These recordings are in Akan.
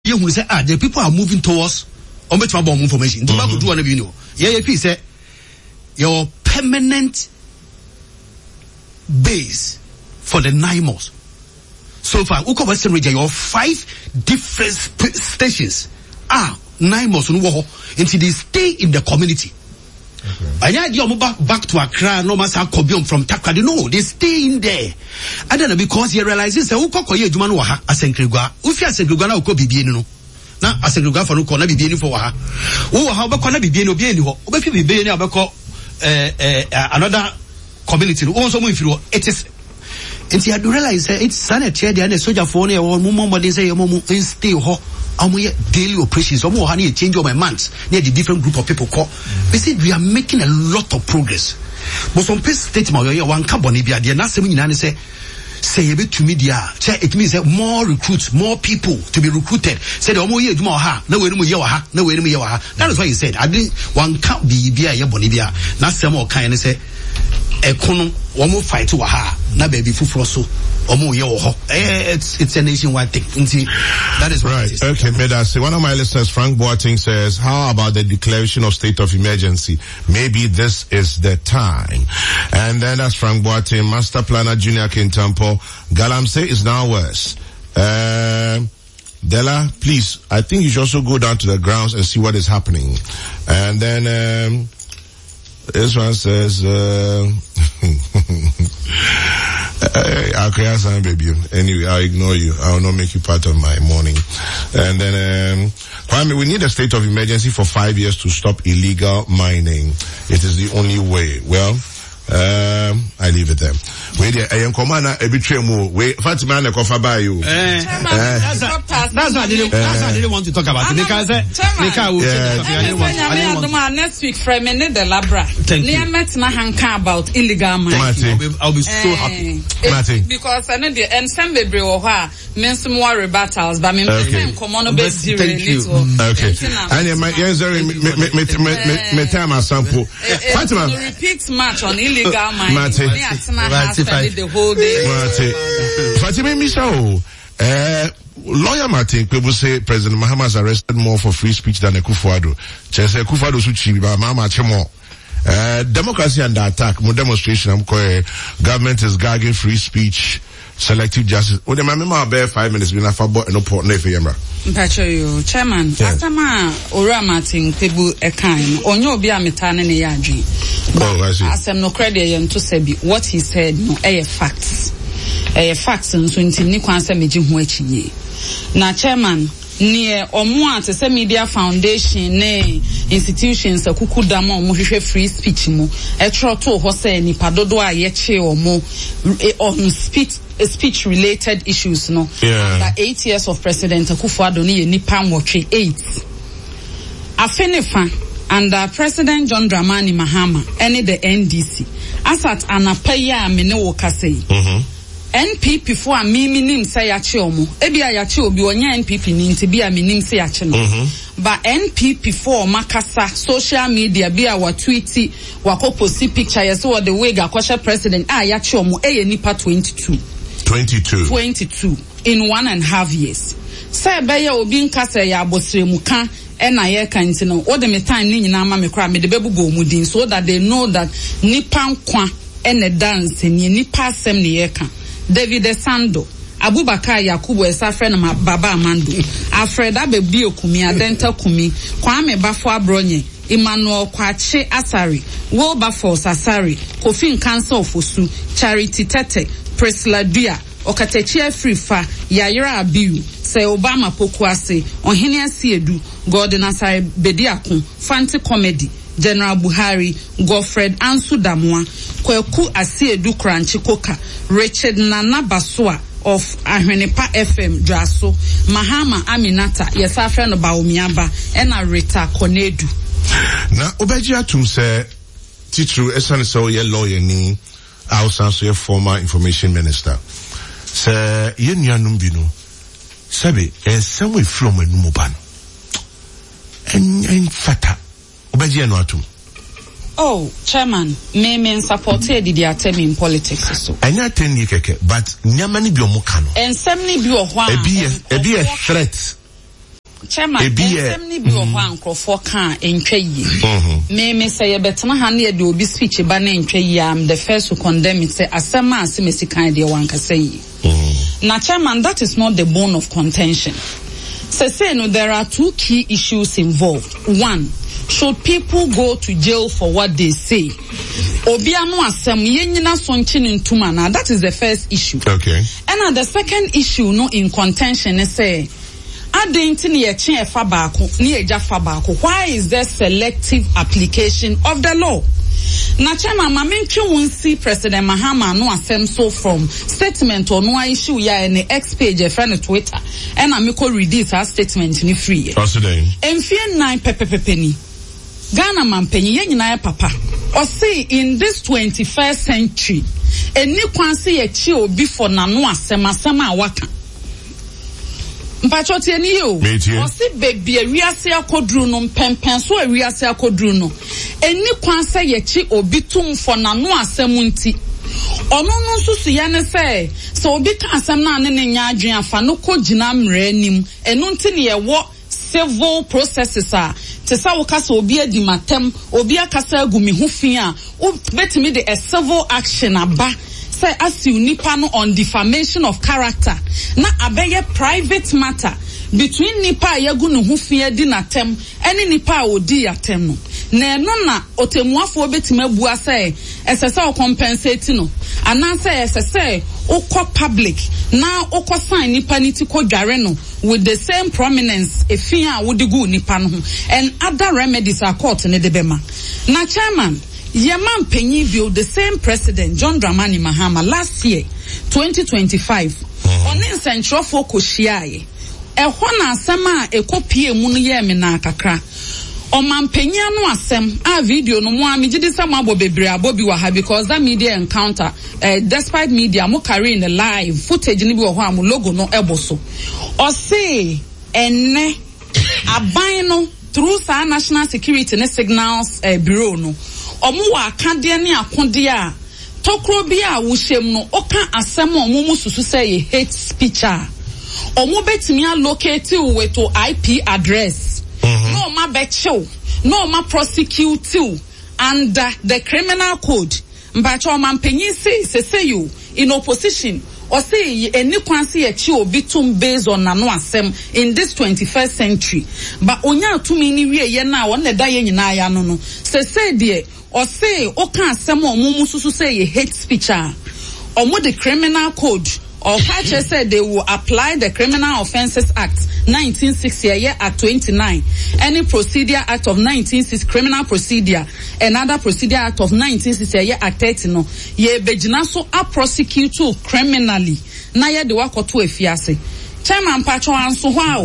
you say the people are moving towards information. Do one of you know. Yeah, say your permanent base for the 9 months. So far, Uko Western region, your 5 different stations are 9 months until they stay in the community. I back to Accra, no matter Kobium from Takrady. No, they stay in there. I don't know because he realizes that Uko Koye Juman Waha Asenkrigwa. Ufi Asenkrigwa na Uko Bibieno. Na Asenkrigwa for Uko na Bibieno for Waha. How about Kona Bibieno Bieno? Obefi Bibieno Abako another community. Also, it is. And see, I do realize it's sanitary and a soldier phone or mum, they say, stay home. Daily operations, change of my months, near the different group of people call. They said we are making a lot of progress. But some statement, one carbon, if you are not say a bit to media, it means that more recruits, more people to be recruited. Said, that is why he said, I didn't one can't be Bonibia, not some more kind of say. One more fight to na baby fufuroso it's a nationwide thing. That is right. Okay, Medasi. One of my listeners, Frank Boateng, says, how about the declaration of state of emergency? Maybe this is the time. And then that's Frank Boateng, Master Planner Junior Kintampo. Galamsey is now worse. Della, please, I think you should also go down to the grounds and see what is happening. And then this one says, I'll create some baby. Anyway, I'll ignore you. I will not make you part of my morning. And then, Kwame, we need a state of emergency for 5 years to stop illegal mining. It is the only way. Well, I leave it there. Wait, I am commander a bit more. Wait, Fatima and Kofa by you. That's what I didn't want to talk about. Because next week, from the Labra. Near met my hanka about illegal mining. I'll be so happy. Because I know the and some baby or her means more rebuttals, but me come on a bit zero. Okay. And my me time a sample. Fatima repeat match on illegal mining. The whole day. Fatima Misao, lawyer Martin people say President Mahama has arrested more for free speech than Akufo-Addo. Chese Akufo-Addo suchi ba mama chemo. Democracy under attack. More demonstration. Government is gagging free speech. Selective justice. When the mama bear 5 minutes, we na fabo no port na efe yemra. Mpacho chairman. Asama Ora Martin Pebu Ekan. Onyo obi ametane ne yadwi. Oh, I see. Asem no credit yem to sebi. What he said no facts. Facts nso nti ni kwanse meji ho achiye. Na chairman near omo ate se media foundation ne institutions akuku dama omo hwehwe free speech mu etro to ho se nipa dodo a ye che omo on speech related issues no. After 8 years of President Akufo-Addo ne nipa nwotwe 8 afenefa under President John Dramani Mahama any the NDC asat anapaya me ne wo kasei NPP for a minim say yache omo ebi a yache obi onya NPP ni nti bi a minim say yache no but NPP for makasa social media bi a wa tweet wa post picture yes so the way gakosha president a yache omo eye nipa 22 in 1.5 years say be ya obi nkasa ya abosremu kan ena ye kan nti no o de me time ni nyina ma me kra me de bebugo mu din so that they know that nipa nkwa ene dance ni nipa asem ne ye kan David Sando, Abubakar Yakubu Esafre na Baba Amando, Alfred Abebi Okumi, Adenta Kumi, Kwame Bafo Abronye, Emmanuel Kwache Asari, Wilberforce Asari, Kofi Nkansa Ofosu, Charity Tete, Priscilla Dua, Okatechi Afrifa, Yayira Abiu, Se Obama Pokuase, Ohene Asiedu, Gordon Asari Bediakun, Fanti Comedy, General Buhari, Godfred Ansu Damwa, Kweku Asiedu Kranchi Koka, Richard Nana Basua of Ahwenepa FM Draso, Mahama Aminata, Yesafra no Baomiaba, Ena Rita Konedu. Na obeji atum se titru esane se ye lawyer ni Hausa so ye former information minister. Se ye nuanum bi no sebe ensem we from anumu ba no. En fata obeji eno atum. Oh, chairman, me supported the attempt in politics so. Anya tenni keke, but nyamani bi omo kano. Ensemni bi ohwa. Ebi a threat. Chairman, ni bi o ho ankrofo kan entwa yi. Me say betena ha na de obi speech ba na entwa yi am the first to condemn it say asema asemesi kan de wan kasa yi. Na Chairman, that is not the bone of contention. Say no, there are two key issues involved. One, should people go to jail for what they say? Obiano asem yenyina sonchi ntuma na, that is the first issue. Okay. And the second issue no in contention is say adenti ni eche efa baako ni eja fa baako. Why is there selective application of the law? Na Chairman, mamenchi wonsi President Mahama no asem so from statement or no issue ya in the X page e friend Twitter and amiko release her statement ni free. Enfie 9 pepe Ghana mampenyi ye nyina ya papa. Or say in this 21st century eni kwanse ye chi obi for nanu asem awaka. Mpachote ni yo. Osi baby wiase akodru no mpempen so wiase akodru no. Eni kwanse ye chi obi tum for nanu asem nti. Ono no susu ya ne se so obi ka asem na ne nya adwen afa no ko gina mre anim. Eno nti ne ye wo civil processes are te sa wo kasa obi adi matem obi akasa agumi ho fi a wo betimi de a civil action aba say asi nipa no on defamation of character na abeye private matter between nipa yagu no ho fi adi natem ene nipa odi yatem no na eno na otemuafo betimi abua say esese o compensate no ananse esese ukọ public na ukọ sign nipa niti ko dware no with the same prominence efia wodigu nipa no and other remedies are court ne de bema. Na Chairman, Yeman Penny build the same president John Dramani Mahama last year 2025 on central focus shiaye ehọ na asema ekopie mu no ye me na kakra Omampenya no asem a video no mo amigide sam abo bebre abobi wa ha because that media encounter despite media mo carry in the live footage ni bi wo ho am logo no eboso o say enne aban no through sa national security ne signals bureau no omo wa akade ne akode a tokro bi a wo hyem no oka asem omo mu susu say hate speech a omo betimi allocate with to IP address. No ma becho, no ma prosecute you under the criminal code. Mbacho mampenyi say you in opposition or say any kwansi echi obi tum based on nano asem in this 21st century. But onya tumi ni wie ye na won da ye nyina ya no no. Say there or say oka asem omumu susu say ye hate speech a. Omo the criminal code or Pache said they will apply the Criminal Offences Act 1960 year Act 29, any Procedure Act of 1960 Criminal Procedure, another Procedure Act of 1960 year Act 30 no ye bejina so a prosecute criminally na ye de wakoto efiase. Chairman Pacho anso how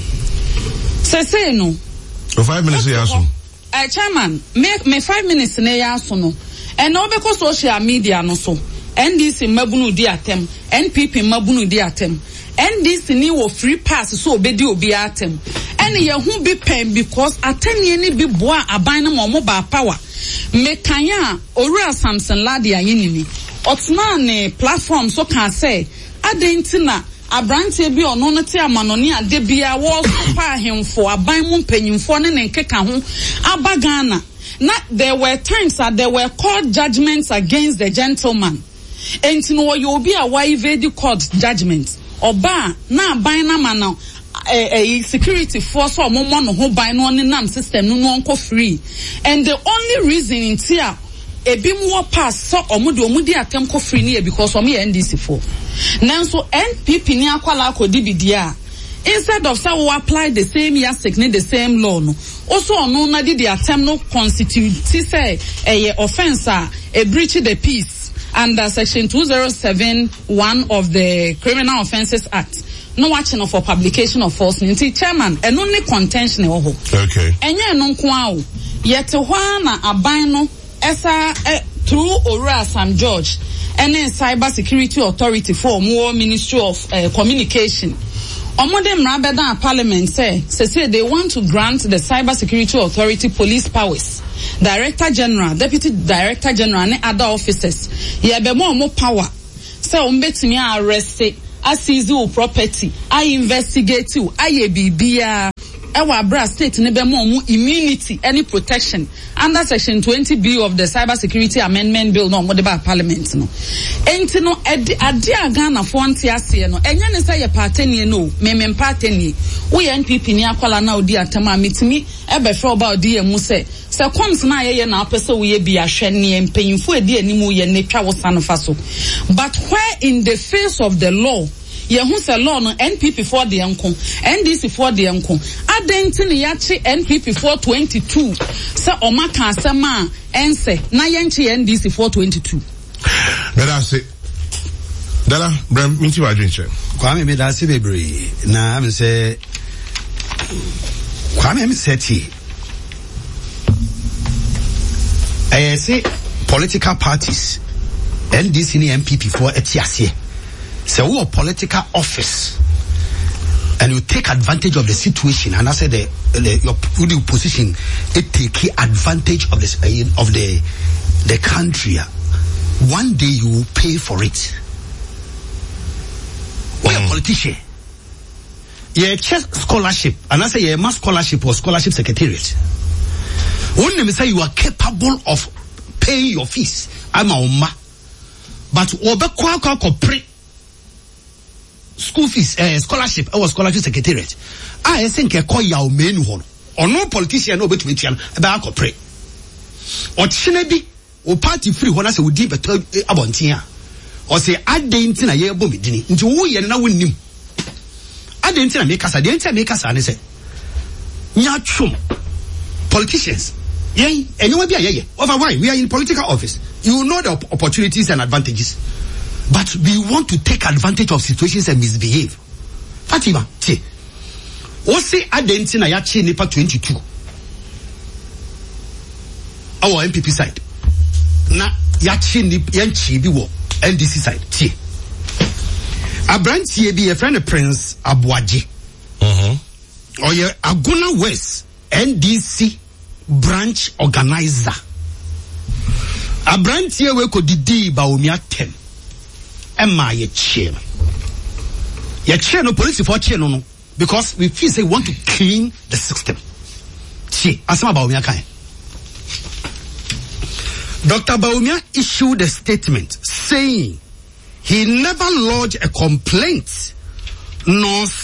say no 5 minutes yaso Chairman me 5 minutes na yaso no and no because social media no so NDC mabunu di atem NPP mabunu di atem NDC ni wo free pass so obedi obi atem ene ye hu bi pen because atenie ni bi boa aban na mo ba power mekanya Owura Samson Ladi ayinini otna ne platform so kan say adentina abrante bi ono no te amanoni ade bia wo pa hemfo aban mu mpanyimfo ne nkeka ho abagana na there were times that there were court judgments against the gentleman. Enti no yo obi a wa evade court judgment oba na ban na ma na security force or mo no ho ban no ne nam system no nko free and the only reason in tia ebi mo pass so omudi atem ko free ne because omo NDC for nanso NPP ni akwala akodi bidia instead of say we apply the same yasik ne the same law no also ono na di atem no constitute say offense a breach the peace under section 2071 of the Criminal Offences Act. No watching for publication of false news. Chairman, and only contention oho. Okay. Enye no kwao. Yet na abano esa through Owura Sam George and Cyber Security Authority for more Ministry of Communication. Omode mrabeda Parliament say they want to grant the Cyber Security Authority police powers. Director General, Deputy Director General, and other officers. Ye be more power. Say umbetimi arrest, seize property, I investigate you, I bibia, Ewa Bra State ne be mo immunity any protection under section 20B of the Cyber Security Amendment Bill no mo de ba parliament no. Enti no ade Ghana fo ante ase no enye ne say ye parteni no memem parteni wo ye NPP ni akwala na odi atama metimi ebe fro ba odi emu se comes na ye na apese wo ye bi ahwe ne empanyimfo edi animu ye ne twa wo sanofa so. But where in the face of the law Yehu se law no NPP for the enko NDC for the enko adenti ne yachi NPP for 22 se omaka asema ense na yenchi NDC for 22 that's it dala bram minti wa dwenche Kwame me da se bebre na am se Kwame me seti say political parties NDC ni MPP for etiase. So we are political office and you take advantage of the situation and I said your position it take advantage of the country. One day you will pay for it. We are politician. Yeah, chess scholarship and I say yeah, mass scholarship or scholarship secretariat. When they say you are capable of paying your fees, I'm a umma. But obekwa pre school fees, scholarship, or scholarship secretariat. I think a call your main one. Or no politician, no between about pre. Or chinebi, or party free when I say we deep abontia. Or say I didn't a year bomidini into we and now win him. I didn't make us, I didn't make us, and I say, Nyachum, politicians. Yeah, anyway, yeah. Over why? We are in political office. You know the opportunities and advantages. But we want to take advantage of situations and misbehave. Fatima, see. What's the identity na yachi nipa 22? Our MPP side. Na yachi yanchi biwo NDC side. See. A branch here be a friend of Prince Abuaji. Or your Aguna West NDC branch organizer. A branch here we could didi ba umia 10. Emma ye chair. Ye chair no police for chair no because we feel say we want to clean the system. See, asama ba umia kai. Dr. Baumia issued a statement saying he never lodged a complaint nor